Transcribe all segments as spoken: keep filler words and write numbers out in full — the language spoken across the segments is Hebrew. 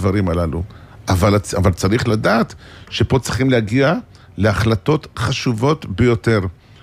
הדברים הללו. אבל, אבל צריך לדעת שפה צריכים להגיע להחלטות חשובות ביותר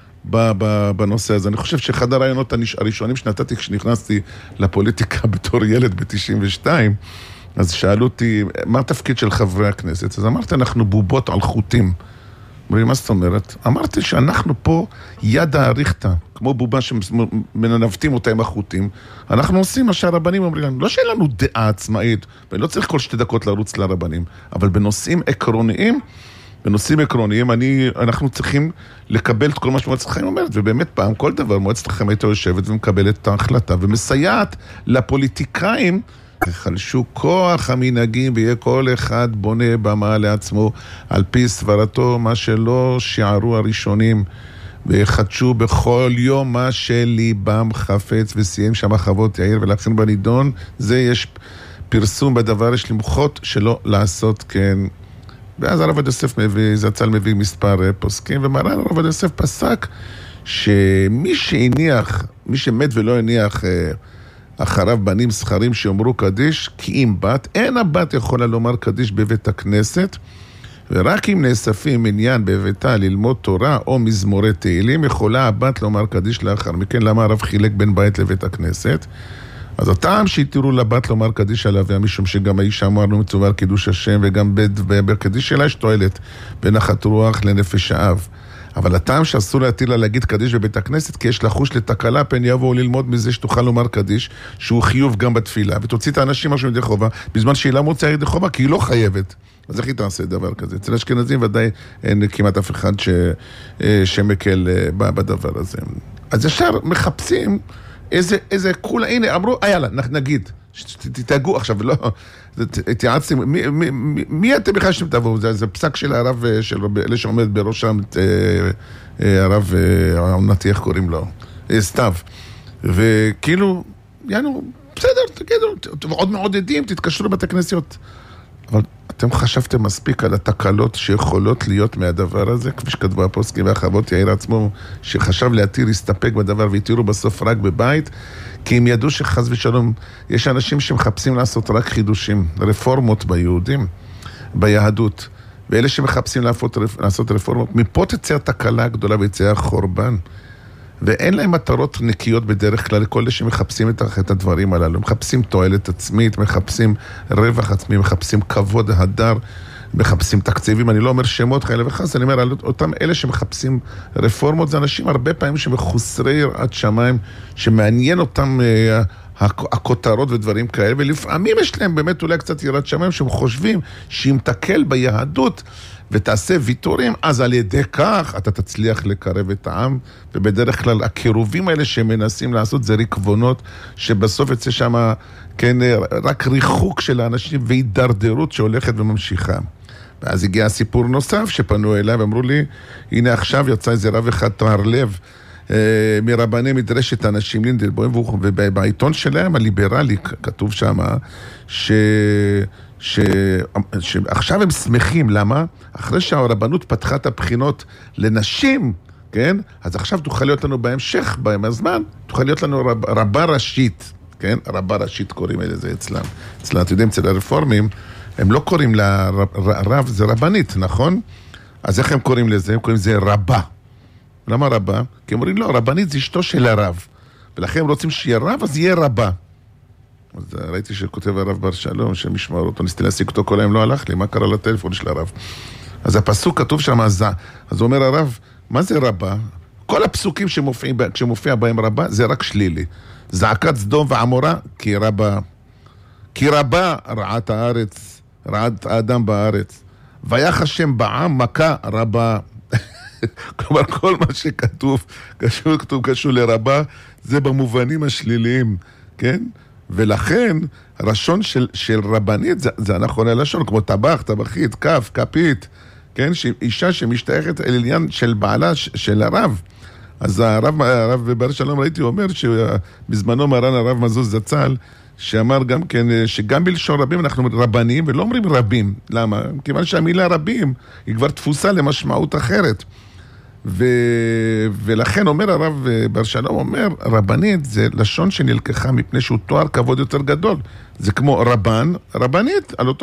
בנושא הזה. אני חושב שאחד הרעיונות הראשונים שנתתי כשנכנסתי לפוליטיקה בתור ילד ב-תשעים ושתיים, אז שאלו אותי, מה התפקיד של חברי הכנסת? אז אמרתי, אנחנו בובות על חוטים. אמרי, מה זאת אומרת? אמרתי שאנחנו פה יד האריכתא, כמו בובה שמננבטים אותה עם החוטים. אנחנו עושים מה שהרבנים אומרים לנו. לא שאין לנו דעה עצמאית, ואני לא צריך כל שתי דקות לרוץ לרבנים, אבל בנושאים עקרוניים, בנושאים עקרוניים, אני, אנחנו צריכים לקבל את כל מה שמועצת החיים אומרת, ובאמת פעם, כל דבר, מועצת החיים הייתה יושבת ומקבלת את ההחלטה, ומסייעת לפוליטיקאים, חלשו כוח המנהגים, ויהיה כל אחד בונה במה לעצמו, על פי סברתו, מה שלא שיערו הראשונים, ויחדשו בכל יום מה שליבם חפץ, וסיים שם חוות יאיר, ולכן בנידון, זה יש פרסום בדבר, יש למחות שלא לעשות כן. ואז הרב עובדיה יוסף מביא, זצ"ל מביא מספר פוסקים, ומרן הרב עובדיה יוסף פסק, שמי שהניח, מי שמת ולא הניח אחריו בנים זכרים שאומרו קדיש, כי אם בת, אין הבת יכולה לומר קדיש בבית הכנסת, ורק אם נאספים עניין בביתה ללמוד תורה או מזמורי תהילים, יכולה הבת לומר קדיש לאחר מכן. למה הרב חילק בין בית לבית הכנסת? אז הטעם שהתירו לבת לומר קדיש עליו, משום שגם האישה אמרנו מצווה על קידוש השם, וגם בקדיש שלה יש תועלת בנחת רוח לנפש האב. אבל הטעם שאסור להטיל לה להגיד קדיש בבית הכנסת, כי יש לחוש לתקלה, פן יבואו ללמוד מזה שתוכל לומר קדיש, שהוא חיוב גם בתפילה, ותוציא את האנשים משהו ידי חובה, בזמן שהיא לא מוצאה ידי חובה, כי היא לא חייבת. אז איך היא תעשה דבר כזה? אצל אשכנזים ודאי אין כמעט אף אחד ש... שמקל בדבר הזה. אז ישר מחפשים איזה, איזה כולה, הנה, אמרו, אה, יאללה, נגיד, תתאגו עכשיו, לא, התייעצתם, מי, מי, מי אתם בכלל שאתם תבואו? זה, זה פסק של הרב, של אלה שעומד בראשם, הרב, העונתי, איך קוראים לו? סתיו. וכאילו, יאנו, בסדר, תגידו, עוד מעודדים, תתקשרו לבתי כנסיות. אבל אתם חשבתם מספיק על התקלות שיכולות להיות מהדבר הזה, כפי שכתבו הפוסקים והחוות יאיר עצמו, שחשב להתיר, הסתפק בדבר והתירו בסוף רק בבית, כי הם ידעו שחז ושלום, יש אנשים שמחפשים לעשות רק חידושים, רפורמות ביהודים, ביהדות, ואלה שמחפשים לעשות, לעשות רפורמות, מפה תצא התקלה הגדולה ויצא החורבן, ואין להם מטרות נקיות בדרך כלל, לכל אלה שמחפשים את הדברים הללו, מחפשים תועלת עצמית, מחפשים רווח עצמי, מחפשים כבוד, הדר, מחפשים תקציבים, אני לא אומר שמות כאלה וחס, אני אומר, אותם אלה שמחפשים רפורמות, זה אנשים הרבה פעמים שמחוסרי יראת שמיים, שמעניין אותם אה, הכותרות ודברים כאלה, ולפעמים יש להם באמת אולי קצת יראת שמיים, שהם חושבים שאם תקל ביהדות, ותעשה ויתורים, אז על ידי כך אתה תצליח לקרב את העם, ובדרך כלל הקירובים האלה שמנסים לעשות זה ריקבונות, שבסוף יצא שם, כן, רק ריחוק של האנשים והידרדרות שהולכת וממשיכה. ואז הגיע סיפור נוסף שפנו אליי ואמרו לי, הנה עכשיו יצא איזה רב אחד תואר לב, מרבני מדרשת אנשים לינדלבוים, ובעיתון שלהם הליברלי כתוב שם ש... ש... שעכשיו הם שמחים, למה? אחרי שהרבנות פתחה את הבחינות לנשים, כן? אז עכשיו תוכל להיות לנו בהמשך, בהם הזמן, תוכל להיות לנו רב, רבה ראשית, כן? רבה ראשית קוראים לזה אצלם. אצלם, אתם יודעים, אצל הרפורמים, הם לא קוראים לה רב, זה רבנית, נכון? אז איך הם קוראים לזה? הם קוראים לזה רבה. למה רבה? כי הם אומרים, לא, רבנית זה אשתו של הרב. ולכן הם רוצים שיהיה רב, אז יהיה רבה. אז ראיתי שכותב הרב בר שלום, שמשמר אותו, ניסיתי להשיג אותו כל היום, לא הלך לי, מה קרה לטלפון של הרב? אז הפסוק כתוב שם, אז, אז אומר הרב, מה זה רבה? כל הפסוקים שמופיע, שמופיע בהם רבה, זה רק שלילי. זעקת סדום ועמורה, כי רבה, כי רבה רעת הארץ, רעת האדם בארץ. ויח השם בעם מכה רבה. כלומר, כל מה שכתוב, קשור, כתוב, קשור לרבה, זה במובנים השליליים, כן? ולכן, הלשון של, של רבנית, זה, זה נכון הלשון, כמו טבח, טבחית, כף, כפית, כן? אישה שמשתייכת אל עניין של בעלה, של הרב. אז הרב, הרב בר שלום ראיתי אומר, שבזמנו מרן הרב מזוז זצ"ל, שאמר גם כן, שגם בלשון רבים אנחנו רבנים, ולא אומרים רבים. למה? כיוון שהמילה רבים, היא כבר תפוסה למשמעות אחרת. ו... ולכן אומר הרב בר שלום, אומר, רבנית זה לשון שנלקחה מפני שהוא תואר כבוד יותר גדול. זה כמו רבן, רבנית, על אותו